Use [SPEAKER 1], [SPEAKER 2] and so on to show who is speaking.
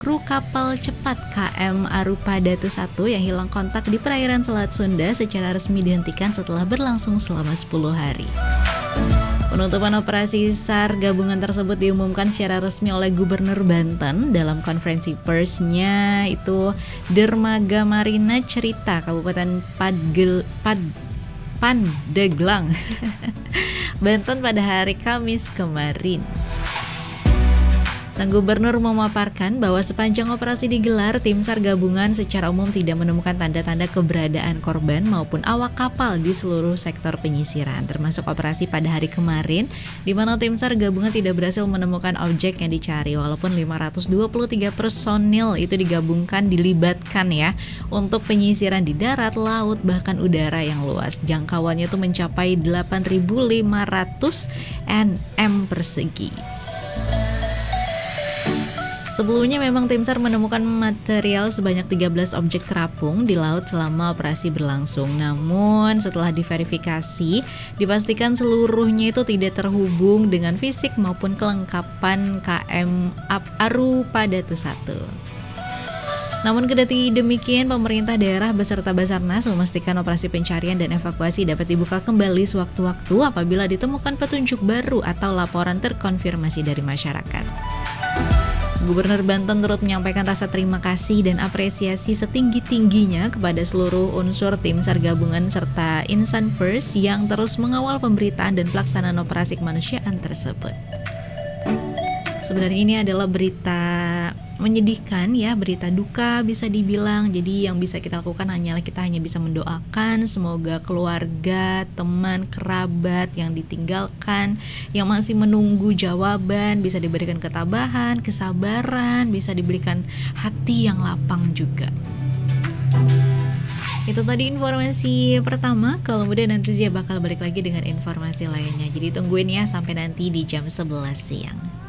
[SPEAKER 1] kru kapal cepat KM Arupada 1 yang hilang kontak di perairan Selat Sunda secara resmi dihentikan setelah berlangsung selama 10 hari. Penutupan operasi SAR gabungan tersebut diumumkan secara resmi oleh Gubernur Banten dalam konferensi persnya itu Dermaga Marina Cerita Kabupaten Pandeglang, Banten pada hari Kamis kemarin. Sang gubernur memaparkan bahwa sepanjang operasi digelar, tim SAR gabungan secara umum tidak menemukan tanda-tanda keberadaan korban maupun awak kapal di seluruh sektor penyisiran, termasuk operasi pada hari kemarin, di mana tim SAR gabungan tidak berhasil menemukan objek yang dicari, walaupun 523 personil itu dilibatkan ya, untuk penyisiran di darat, laut, bahkan udara yang luas. Jangkauannya itu mencapai 8.500 nm persegi. Sebelumnya memang tim SAR menemukan material sebanyak 13 objek terapung di laut selama operasi berlangsung. Namun setelah diverifikasi, dipastikan seluruhnya itu tidak terhubung dengan fisik maupun kelengkapan KM Arupada 1. Namun kendati demikian, pemerintah daerah beserta Basarnas memastikan operasi pencarian dan evakuasi dapat dibuka kembali sewaktu-waktu apabila ditemukan petunjuk baru atau laporan terkonfirmasi dari masyarakat. Gubernur Banten turut menyampaikan rasa terima kasih dan apresiasi setinggi-tingginya kepada seluruh unsur tim SAR gabungan serta insan pers yang terus mengawal pemberitaan dan pelaksanaan operasi kemanusiaan tersebut. Sebenarnya ini adalah berita menyedihkan ya, berita duka bisa dibilang. Jadi yang bisa kita lakukan hanyalah kita hanya bisa mendoakan semoga keluarga, teman, kerabat yang ditinggalkan, yang masih menunggu jawaban bisa diberikan ketabahan, kesabaran, bisa diberikan hati yang lapang juga. Itu tadi informasi pertama. Kalau mudah nanti Zia bakal balik lagi dengan informasi lainnya. Jadi tungguin ya sampai nanti di jam 11 siang.